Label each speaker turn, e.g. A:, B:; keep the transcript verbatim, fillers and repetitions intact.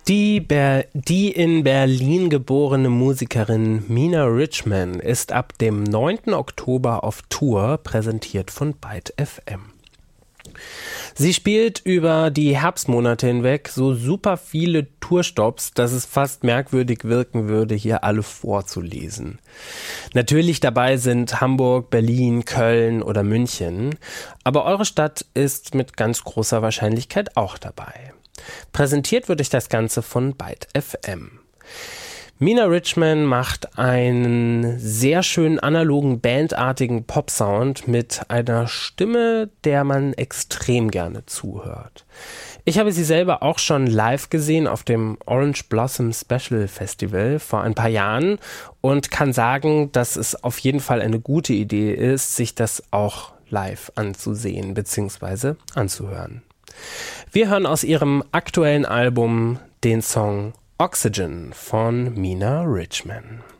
A: Die, Ber- die in Berlin geborene Musikerin Mina Richman ist ab dem neunten Oktober auf Tour, präsentiert von Byte F M. Sie spielt über die Herbstmonate hinweg so super viele Tourstops, dass es fast merkwürdig wirken würde, hier alle vorzulesen. Natürlich dabei sind Hamburg, Berlin, Köln oder München, aber eure Stadt ist mit ganz großer Wahrscheinlichkeit auch dabei. Präsentiert wird euch das Ganze von Byte F M. Mina Richman macht einen sehr schönen analogen, bandartigen Popsound mit einer Stimme, der man extrem gerne zuhört. Ich habe sie selber auch schon live gesehen auf dem Orange Blossom Special Festival vor ein paar Jahren und kann sagen, dass es auf jeden Fall eine gute Idee ist, sich das auch live anzusehen bzw. anzuhören. Wir hören aus ihrem aktuellen Album den Song Oxygen von Mina Richman.